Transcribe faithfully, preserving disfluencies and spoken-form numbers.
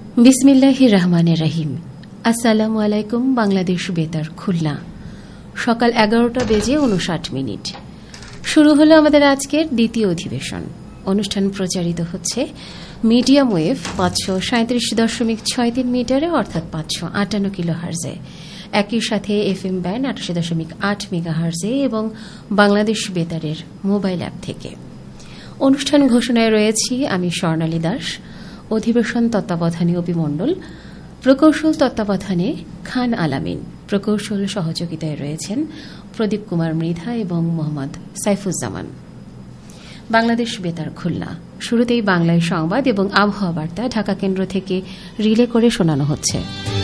বিসমিল্লাহির রহমানির রহিম। আসসালামু আলাইকুম। বাংলাদেশ বেতার খুলনা, সকাল এগারোটা বেজে উনষাট মিনিট। শুরু হলো আমাদের আজকের দ্বিতীয় অধিবেশন। অনুষ্ঠান প্রচারিত হচ্ছে মিডিয়াম ওয়েভ পাঁচশো সাঁত্রিশ দশমিক ছয় তিন মিটারে, অর্থাৎ পাঁচশো আটান্ন কিলো হার্জে, একই সাথে এফ এম ব্যান্ড আটাশি দশমিক আট মেগা হার্জে এবং বাংলাদেশ বেতারের মোবাইল অ্যাপ থেকে। অনুষ্ঠান ঘোষণায় রয়েছি আমি স্বর্ণালী দাস। অধিবেশন তত্ত্বাবধানে অভিমণ্ডল, প্রকৌশল তত্ত্বাবধানে খান আলামিন, প্রকৌশল সহযোগিতায় রয়েছেন প্রদীপ কুমার মৃধা এবং মোহাম্মদ সাইফুজ্জামান। বাংলাদেশ বেতার খুলনা, শুরুতেই বাংলায় সংবাদ এবং আবহাওয়া বার্তা ঢাকা কেন্দ্র থেকে রিলে করে শোনানো হচ্ছে।